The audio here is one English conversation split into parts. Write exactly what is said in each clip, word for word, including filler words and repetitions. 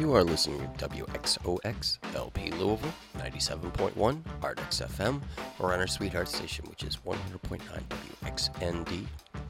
You are listening to W X O X L P Louisville, ninety-seven point one, Ardex F M, or on our sweetheart station, which is one hundred point nine W X N D.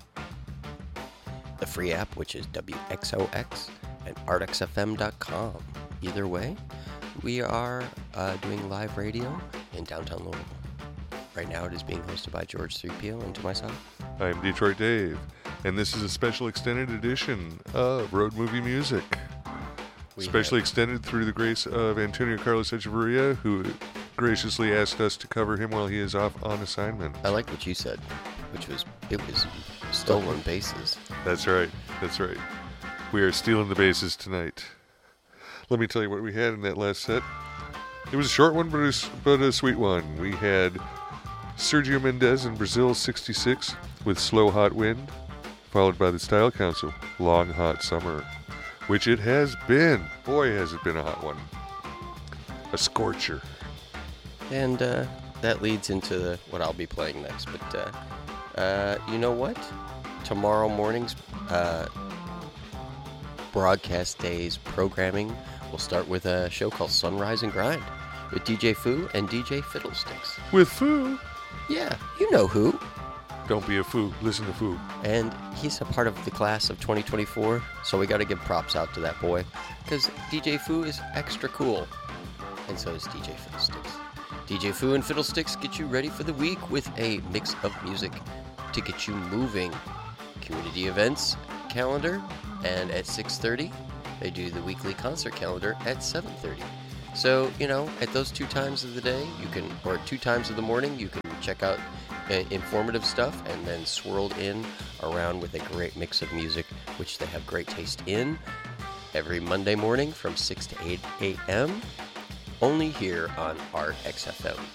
The free app, which is W X O X, and ardex f m dot com. Either way, we are uh, doing live radio in downtown Louisville. Right now it is being hosted by George three P O and to myself. I'm Detroit Dave, and this is a special extended edition of Road Movie Music. We Specially have. extended through the grace of Antonio Carlos Echeverria, who graciously asked us to cover him while he is off on assignment. I like what you said, which was, it was stolen bases. That's right, that's right. We are stealing the bases tonight. Let me tell you what we had in that last set. It was a short one, but a, but a sweet one. We had Sergio Mendes in Brazil sixty-six with Slow Hot Wind, followed by the Style Council, Long Hot Summer, which it has been. Boy, has it been a hot one. A scorcher. And uh, that leads into the, what I'll be playing next. But uh, uh, you know what? Tomorrow morning's uh, broadcast day's programming will start with a show called Sunrise and Grind with D J Foo and D J Fiddlesticks. With Foo? Yeah, you know who. Don't be a foo. Listen to Foo. And he's a part of the class of twenty twenty-four, so we got to give props out to that boy. Because D J Foo is extra cool. And so is D J Fiddlesticks. D J Foo and Fiddlesticks get you ready for the week with a mix of music to get you moving. Community events calendar, and at six thirty, they do the weekly concert calendar at seven thirty. So, you know, at those two times of the day, you can, or two times of the morning, you can check out uh, informative stuff, and then swirled in around with a great mix of music, which they have great taste in, every Monday morning from six to eight a.m., only here on Art X F M.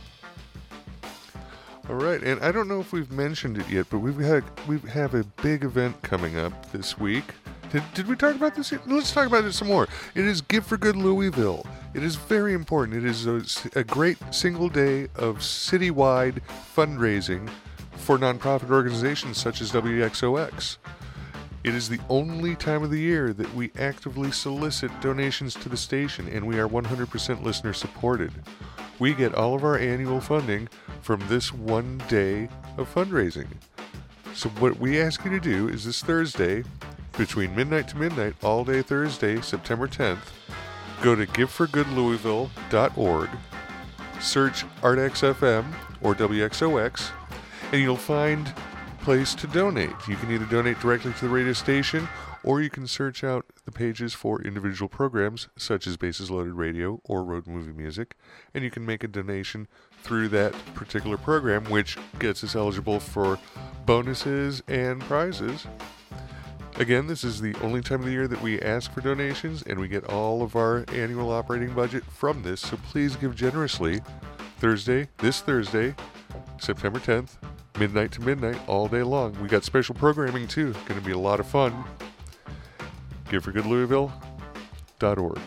All right, and I don't know if we've mentioned it yet, but we've had we have a big event coming up this week. Did, did we talk about this yet? Let's talk about it some more. It is Give for Good Louisville. It is very important. It is a, a great single day of citywide fundraising for nonprofit organizations such as W X O X. It is the only time of the year that we actively solicit donations to the station, and we are one hundred percent listener supported. We get all of our annual funding from this one day of fundraising. So what we ask you to do is this Thursday, between midnight to midnight, all day Thursday, September tenth, go to give for good louisville dot org, search Ardex F M or W X O X, and you'll find a place to donate. You can either donate directly to the radio station, or you can search out the pages for individual programs such as Bases Loaded Radio or Road Movie Music, and you can make a donation through that particular program, which gets us eligible for bonuses and prizes. Again, this is the only time of the year that we ask for donations, and we get all of our annual operating budget from this, so please give generously. Thursday, this Thursday, September tenth, midnight to midnight, all day long. We got special programming too. Going to be a lot of fun. give for good louisville dot org.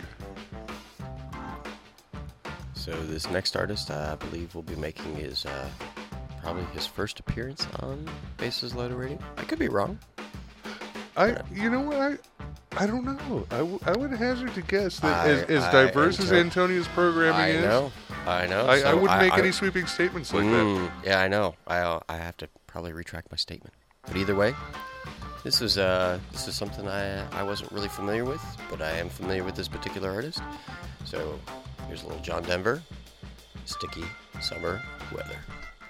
So this next artist, uh, I believe, will be making his uh, probably his first appearance on Bases Loaded Radio. I could be wrong. I, you know what, I, I don't know. I, w- I would hazard to guess that I, as, as I, diverse Anto- as Antonio's programming I is. know, I know. I, so I wouldn't I, make I, any sweeping statements like mm, that. Yeah, I know. I uh, I have to probably retract my statement. But either way, this is uh this is something I I wasn't really familiar with, but I am familiar with this particular artist. So here's a little John Denver, Sticky Summer Weather.